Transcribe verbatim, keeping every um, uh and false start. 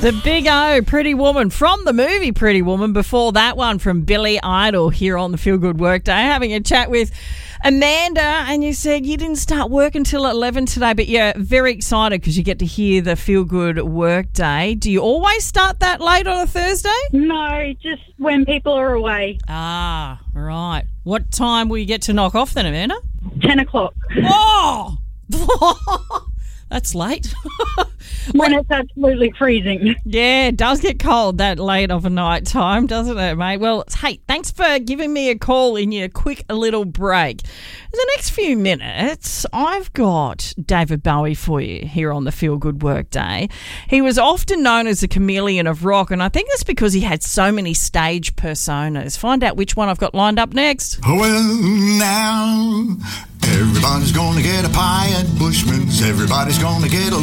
The Big O, Pretty Woman, from the movie Pretty Woman. Before that one, from Billy Idol, here on the Feel Good Workday. Having a chat with Amanda, and you said you didn't start work until eleven today, but you're very excited because you get to hear the Feel Good Workday. Do you always start that late on a Thursday? No, just when people are away. Ah, right. What time will you get to knock off then, Amanda? ten o'clock. Oh! That's late. When it's absolutely freezing. Yeah, it does get cold that late of a night time, doesn't it, mate? Well, hey, thanks for giving me a call in your quick little break. In the next few minutes, I've got David Bowie for you here on the Feel Good Workday. He was often known as the chameleon of rock, and I think that's because he had so many stage personas. Find out which one I've got lined up next. Well, now everybody's gonna get a pie at Bushman's. Everybody's gonna get a